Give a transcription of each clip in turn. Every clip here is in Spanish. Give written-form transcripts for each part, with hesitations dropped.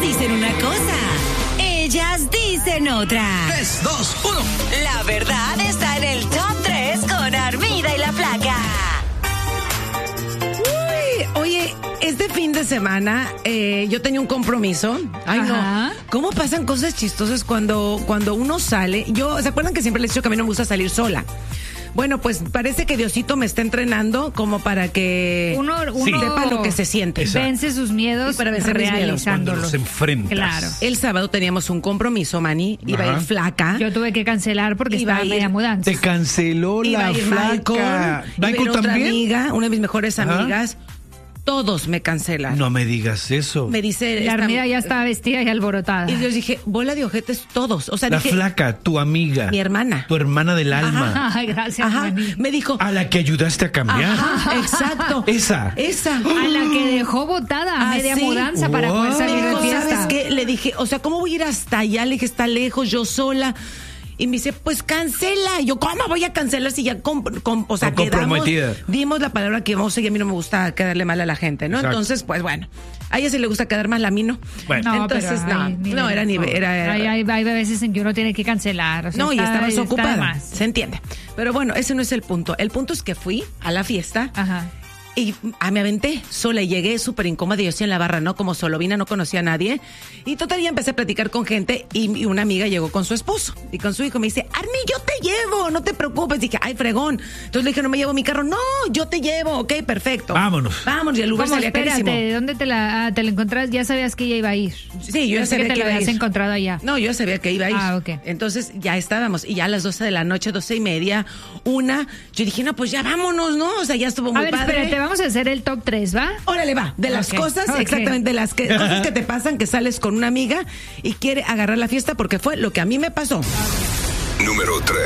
dicen una cosa, ellas dicen otra. 3, 2, 1. La verdad está en el Top 3 con Armida y la Flaca. Oye, este fin de semana yo tenía un compromiso. Ay, Ajá. no. ¿Cómo pasan cosas chistosas cuando uno sale? ¿Se acuerdan que siempre les he dicho que a mí no me gusta salir sola? Bueno, pues parece que Diosito me está entrenando como para que Uno sepa lo que se siente. vence sus miedos Y para vencer mis miedos, Cuando realizándolos. los enfrentas. Claro. El sábado teníamos un compromiso, Manny. Iba a ir Ajá. Flaca. Yo tuve que cancelar porque Iba estaba a ir- media mudanza. Te canceló Iba la a ir flaca. Michael, iba a ir ¿Michael otra también? amiga, una de mis mejores Ajá. amigas. Todos me cancelan. No me digas eso. Me dice... La esta- Armida ya estaba vestida y alborotada. Y yo dije, bola de ojetes todos. O sea, La dije, flaca, tu amiga. mi hermana. Tu hermana del alma. Ay, gracias, Ajá, Mani. me dijo... A la que ayudaste a cambiar. Ajá, exacto. Esa. A la que dejó botada a Ah, media sí. mudanza para poder Wow. salir Me de dijo, fiesta. ¿sabes qué? Le dije, o sea, ¿cómo voy a ir hasta allá? Le dije, está lejos, yo sola. Y me dice, pues cancela. Y yo, ¿cómo voy a cancelar si ya o sea, No, quedamos, comprometida. dimos la palabra que vamos a y a mí no me gusta quedarle mal a la gente, ¿no? Exacto. Entonces, pues bueno, a ella sí le gusta quedar mal, a mí no. Bueno. Entonces, pero, no, ay, no, era ni... Era, Hay veces en que uno tiene que cancelar. O sea, no, y estabas está de ocupada, más. se entiende. Pero bueno, ese no es el punto. El punto es que fui a la fiesta Ajá. y me aventé sola y llegué súper incómoda. Yo sí en la barra, ¿no? Como solovina, no conocía a nadie. Y total, ya empecé a platicar con gente y una amiga llegó con su esposo y con su hijo. Me dice, Armi, yo te llevo, no te preocupes. Dije, ay, fregón. Entonces le dije, no me llevo mi carro. No, yo te llevo, ok, perfecto. Vámonos. Vámonos, y el Uber ¿Cómo? salía carísimo. Espérate, ¿dónde te la encontraste? Ya sabías que ella iba a ir. Sí, yo ya Pensé sabía que te que la iba a habías ir. encontrado allá. No, yo sabía que iba a ir. Ah, ok. Entonces ya estábamos. Y ya a las 12 de la noche, 12:30, yo dije, no, pues ya vámonos, ¿no? O sea, ya estuvo muy A ver, padre. espérate, vamos a hacer el top 3, ¿va? Órale, va. De las Ok, cosas, ok. exactamente, de las cosas que te pasan, que sales con una amiga y quiere agarrar la fiesta porque fue lo que a mí me pasó. Número 3.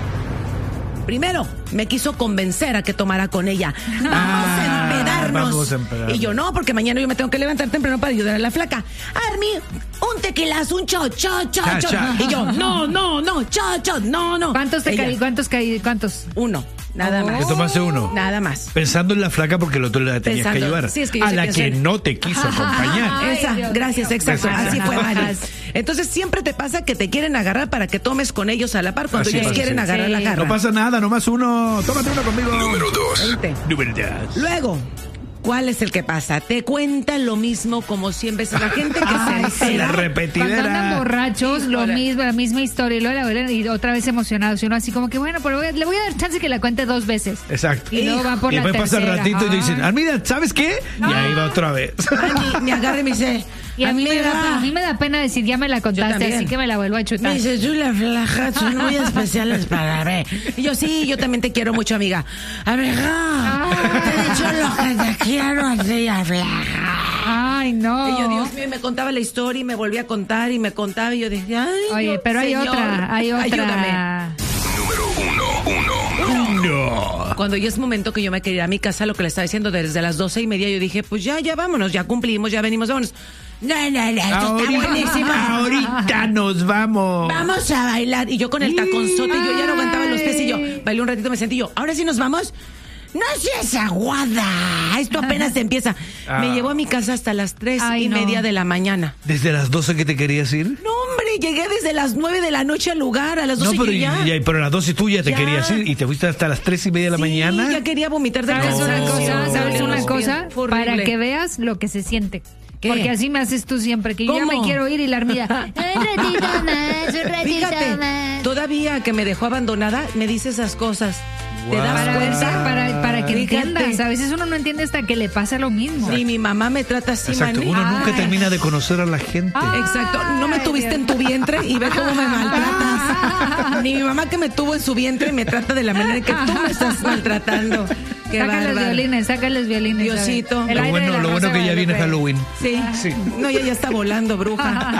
Primero, me quiso convencer a que tomara con ella. Vamos a empedarnos. Y yo, no, porque mañana yo me tengo que levantar temprano para ayudar a la flaca. Armi, un tequilazo, un cho. Cha. Y yo, no, cho, no. ¿Cuántos te Ella, caí? ¿Cuántos? Uno, nada Oh. más. Te tomaste uno. Nada más. Pensando en la flaca porque el otro la tenías que Pensando. ayudar. Sí, es que yo a sí la pienso que en- no te quiso acompañar. Ay, Esa, Dios gracias, mío. exacto. Ajá. Así fue, Mari. Ajá. Entonces siempre te pasa que te quieren agarrar para que tomes con ellos a la par cuando Así ellos pasa, quieren sí. agarrar la Sí. jarra. No pasa nada, nomás uno. Tómate uno conmigo. Número 2. Veinte. Número 2. Luego, ¿cuál es el que pasa? Te cuentan lo mismo como 100 veces. La gente que Ay, se sí. entera. La repetidera. Cuando andan borrachos, lo Híjole. mismo, la misma historia, y luego la vuelven y otra vez emocionados. Y uno así como que, bueno, pero le voy a dar chance que la cuente 2 veces. Exacto. Y luego va por y la después pasa el tercera. ratito y te dicen, Ay. Armida, ¿sabes qué? Y ahí va otra vez. Ay, me agarra y me dice, Y a mí amiga, me da pena decir, ya me la contaste, también. así que me la vuelvo a me chutar. dice, tú la flaca, son muy especiales para mí. Y yo, sí, yo también te quiero mucho, amiga. Amiga, te he dicho lo que te quiero a ti, flaca. Ay, no. Y yo, Dios mío, y me contaba la historia y me volvía a contar y me contaba y yo dije, ay, Oye, Dios, pero hay señor, otra. Número ayúdame. 1. No. Cuando ya es momento que yo me quería ir a mi casa, lo que le estaba diciendo desde las 12:30, yo dije, pues ya vámonos, ya cumplimos, ya venimos, vámonos. No, esto está buenísimo. Ahorita nos vamos. Vamos a bailar. Y yo con el taconzote, yo ya no aguantaba los pies y yo bailé un ratito, me sentí yo, ahora sí nos vamos. No seas aguada, esto apenas empieza. Me llevó a mi casa hasta las 3:30 de la mañana. ¿Desde las 12 que te querías ir? No, hombre, llegué desde las 9 de la noche al lugar, a las 12 No, pero yo ya. pero a las 12 tú ya te Ya. querías ir y te fuiste hasta las 3:30 de la Sí, mañana. ya quería vomitar de ¿Sabes una cansancio. cosa? ¿Sabes una Los cosa? pies, fue horrible. Para que veas lo que se siente. ¿Qué? Porque así me haces tú siempre, que yo ya ¿Cómo? me quiero ir y la Armida. Un ratito más. Fíjate, todavía que me dejó abandonada, me dice esas cosas. ¿Te Wow. das cuenta? Para que Fíjate. entiendas. A veces uno no entiende hasta que le pasa lo mismo. Ni mi mamá me trata así, Exacto, maní. uno nunca Ay. termina de conocer a la gente. Exacto, no me tuviste en tu vientre y ve cómo me maltratas. Ni mi mamá que me tuvo en su vientre me trata de la manera que tú me estás maltratando. Qué Saca los bárbaro. violines, saca los violines. Diosito. ¿sabes? El Lo aire de bueno, la lo bueno Rosa que ya de viene Guadalupe. Halloween. Sí. Sí. No, ya está volando, bruja.